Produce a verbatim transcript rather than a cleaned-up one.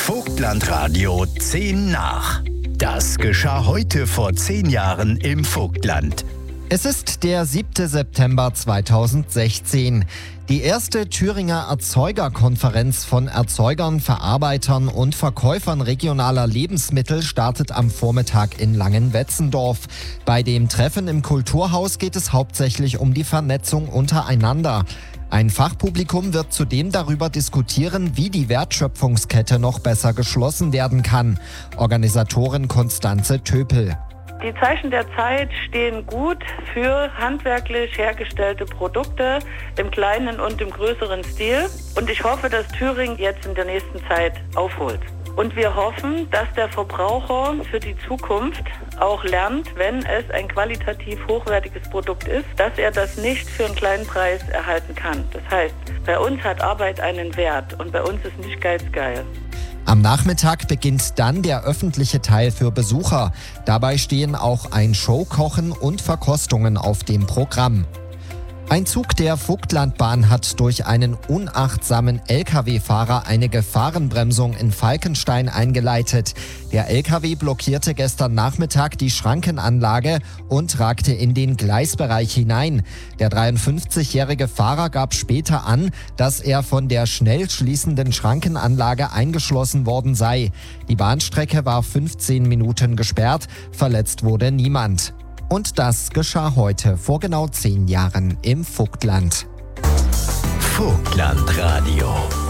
Vogtlandradio zehn nach. Das geschah heute vor zehn Jahren im Vogtland. Es ist der siebte September zweitausendsechzehn. Die erste Thüringer Erzeugerkonferenz von Erzeugern, Verarbeitern und Verkäufern regionaler Lebensmittel startet am Vormittag in Langenwetzendorf. Bei dem Treffen im Kulturhaus geht es hauptsächlich um die Vernetzung untereinander. Ein Fachpublikum wird zudem darüber diskutieren, wie die Wertschöpfungskette noch besser geschlossen werden kann. Organisatorin Konstanze Töpel. Die Zeichen der Zeit stehen gut für handwerklich hergestellte Produkte im kleinen und im größeren Stil. Und ich hoffe, dass Thüringen jetzt in der nächsten Zeit aufholt. Und wir hoffen, dass der Verbraucher für die Zukunft auch lernt, wenn es ein qualitativ hochwertiges Produkt ist, dass er das nicht für einen kleinen Preis erhalten kann. Das heißt, bei uns hat Arbeit einen Wert und bei uns ist nicht Geiz geil. Am Nachmittag beginnt dann der öffentliche Teil für Besucher. Dabei stehen auch ein Showkochen und Verkostungen auf dem Programm. Ein Zug der Vogtlandbahn hat durch einen unachtsamen L K W-Fahrer eine Gefahrenbremsung in Falkenstein eingeleitet. Der L K W blockierte gestern Nachmittag die Schrankenanlage und ragte in den Gleisbereich hinein. Der dreiundfünfzigjährige Fahrer gab später an, dass er von der schnell schließenden Schrankenanlage eingeschlossen worden sei. Die Bahnstrecke war fünfzehn Minuten gesperrt, verletzt wurde niemand. Und das geschah heute vor genau zehn Jahren im Vogtland. Vogtlandradio.